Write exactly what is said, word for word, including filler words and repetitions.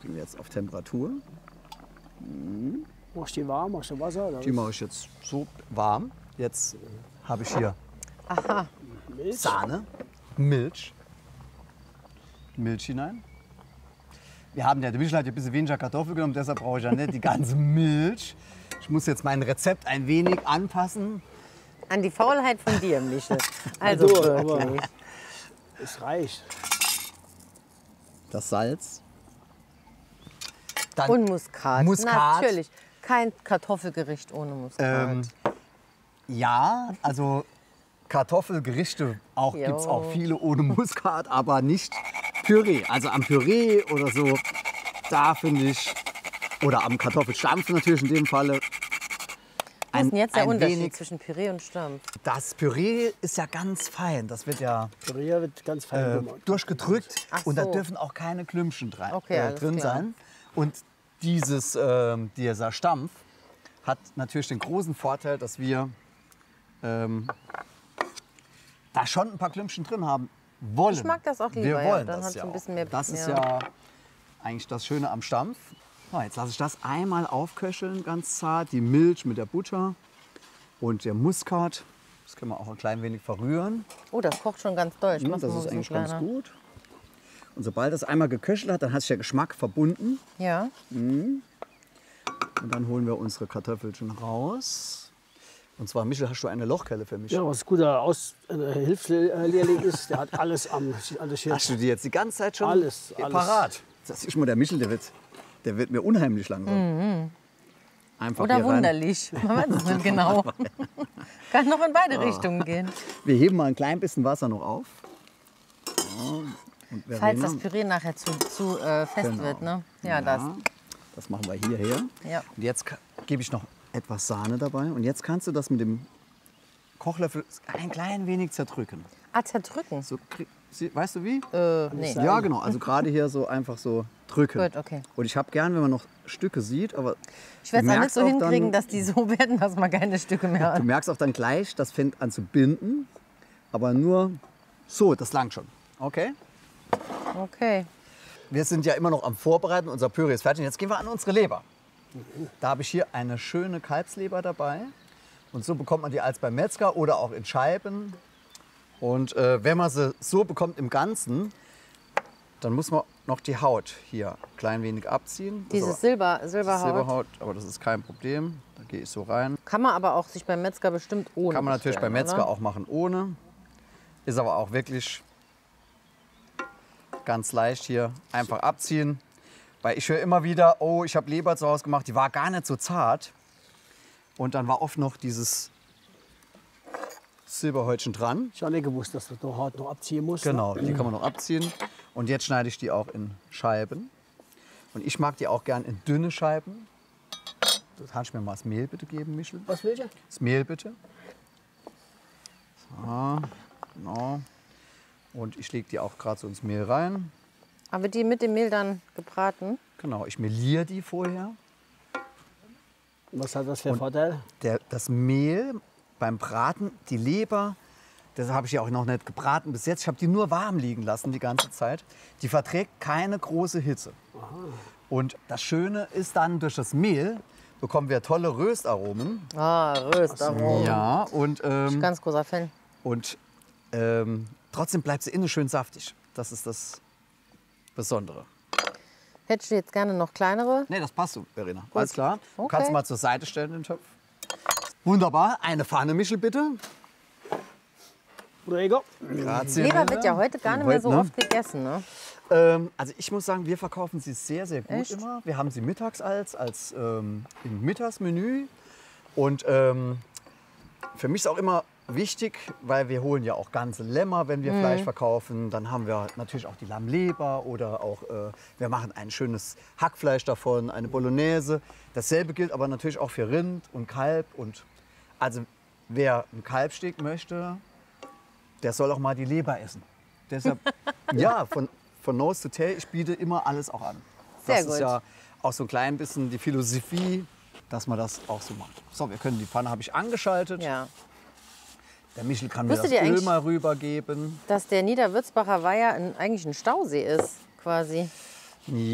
gehen wir jetzt auf Temperatur. Mhm. Machst du die warm, machst du Wasser? Oder Die mache ich jetzt so warm. Jetzt habe ich hier Aha. Milch? Sahne, Milch. Milch hinein. Wir haben ja, der Michel hat ja ein bisschen weniger Kartoffel genommen, deshalb brauche ich ja nicht die ganze Milch. Ich muss jetzt mein Rezept ein wenig anpassen. An die Faulheit von dir, Michel. Also Du, aber- wirklich. Es reicht. Das Salz. Dann, Und Muskat. Muskat. Natürlich. Kein Kartoffelgericht ohne Muskat. ähm, ja, also Kartoffelgerichte auch Jo. gibt es auch viele ohne Muskat, aber nicht Püree. Also am Püree oder so, da finde ich, oder am Kartoffelstampf natürlich in dem Falle. Was ist denn jetzt der ein Unterschied wenig- zwischen Püree und Stampf? Das Püree ist ja ganz fein. Das wird ja Püree wird ganz fein äh, gemacht. durchgedrückt Ach und da so. dürfen auch keine Klümpchen drin, Okay, äh, alles drin klar. sein. Und dieses, ähm, dieser Stampf hat natürlich den großen Vorteil, dass wir ähm, da schon ein paar Klümpchen drin haben wollen. Ich mag das auch lieber, Wir ja. wollen Dann das hat's ja ein auch. bisschen mehr- Das ist ja. ja eigentlich das Schöne am Stampf. So, jetzt lasse ich das einmal aufköcheln, ganz zart. Die Milch mit der Butter und der Muskat. Das können wir auch ein klein wenig verrühren. Oh, das kocht schon ganz doll. Ich Hm, mach's das mal ein ist bisschen eigentlich ganz kleiner. gut. Und sobald das einmal geköchelt hat, dann hat sich der Geschmack verbunden. Ja. Und dann holen wir unsere Kartoffelchen raus. Und zwar, Michel, hast du eine Lochkelle für mich? Ja, was guter Aus äh, Hilfslehrling ist, der hat alles am alles hier. Hast du die jetzt die ganze Zeit schon Alles, alles. parat? Das ist mal der Michel, der wird, der wird mir unheimlich langsam. Einfach Oder hier rein. wunderlich. Man weiß es nicht genau. Kann noch in beide Richtungen gehen. Wir heben mal ein klein bisschen Wasser noch auf. So. Und Falls Verena, das Püree nachher zu, zu äh, fest Genau. wird, ne? Ja, das. das machen wir hierher. Ja. Und jetzt ka- gebe ich noch etwas Sahne dabei. Und jetzt kannst du das mit dem Kochlöffel ein klein wenig zerdrücken. Ah, zerdrücken. So, krieg- sie- weißt du wie? Äh, nee. Ja, genau. Also gerade hier so einfach so drücken. Gut, okay. Und ich habe gern, wenn man noch Stücke sieht, aber Ich werde du es auch nicht merkst so auch hinkriegen, dann, dass die so werden, dass man keine Stücke mehr du hat. merkst auch dann gleich, das fängt an zu binden. Aber nur so, das langt schon. Okay? Okay. Wir sind ja immer noch am Vorbereiten. Unser Püree ist fertig. Jetzt gehen wir an unsere Leber. Da habe ich hier eine schöne Kalbsleber dabei. Und so bekommt man die als beim Metzger oder auch in Scheiben. Und äh, wenn man sie so bekommt im Ganzen, dann muss man noch die Haut hier ein klein wenig abziehen. Das Dieses ist Silber, aber- das ist Silberhaut Silberhaut, aber das ist kein Problem. Da gehe ich so rein. kann man aber auch sich beim Metzger bestimmt ohne Kann man natürlich beim bestellen, Metzger oder? auch machen ohne. Ist aber auch wirklich ganz leicht hier einfach abziehen. Weil ich höre immer wieder, oh, ich habe Leber zu Hause gemacht, die war gar nicht so zart. Und dann war oft noch dieses Silberhäutchen dran. Ich habe nicht gewusst, dass du die Haut noch abziehen musst. Genau, die kann man noch abziehen. Und jetzt schneide ich die auch in Scheiben. Und ich mag die auch gern in dünne Scheiben. Kannst du mir mal das Mehl bitte geben, Michel? Was willst du? Das Mehl bitte. So, genau. Und ich lege die auch gerade so ins Mehl rein. Aber die mit dem Mehl dann gebraten? Genau, ich meliere die vorher. Was hat das für einen Vorteil? Der, das Mehl beim Braten, die Leber, das habe ich ja auch noch nicht gebraten bis jetzt. Ich habe die nur warm liegen lassen die ganze Zeit. Die verträgt keine große Hitze. Und das Schöne ist dann, durch das Mehl bekommen wir tolle Röstaromen. Ah, Röstaromen. Ja, und, ähm, Ganz großer Fan. und ähm, trotzdem bleibt sie innen schön saftig. Das ist das Besondere. Hättest du jetzt gerne noch kleinere? Nee, das passt so, Verena. Alles klar. Du Okay. kannst mal zur Seite stellen, den Topf. Wunderbar. Eine Pfanne, Michel, bitte. Gregor? Grazie. Leber wird ja heute gar nicht mehr so Heute, ne? oft gegessen, ne? Ähm, also ich muss sagen, wir verkaufen sie sehr, sehr gut Echt? immer. Wir haben sie mittags als, als ähm, im Mittagsmenü. Und ähm, für mich ist auch immer wichtig, weil wir holen ja auch ganze Lämmer, wenn wir Mhm. Fleisch verkaufen. Dann haben wir natürlich auch die Lammleber oder auch, äh, wir machen ein schönes Hackfleisch davon, eine Bolognese. Dasselbe gilt aber natürlich auch für Rind und Kalb. Und also wer ein Kalbsteak möchte, der soll auch mal die Leber essen. Deshalb, ja, von, von Nose to Tail, ich biete immer alles auch an. Sehr das gut. ist ja auch so ein klein bisschen die Philosophie, dass man das auch so macht. So, wir können die Pfanne habe ich angeschaltet. Ja. Der Michel kann mir das Wusstet ihr Öl eigentlich- mal rübergeben. Dass der Niederwürzbacher Weiher ein, eigentlich ein Stausee ist, quasi.